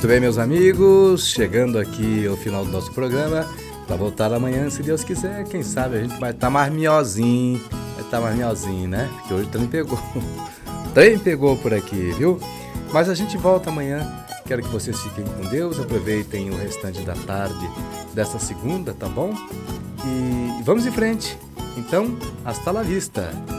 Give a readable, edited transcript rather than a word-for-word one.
Muito bem, meus amigos, chegando aqui ao final do nosso programa, para voltar amanhã, se Deus quiser, quem sabe a gente vai estar mais miozinho, né? Porque hoje também pegou por aqui, viu? Mas a gente volta amanhã, quero que vocês fiquem com Deus, aproveitem o restante da tarde dessa segunda, tá bom? E vamos em frente, então, hasta la vista!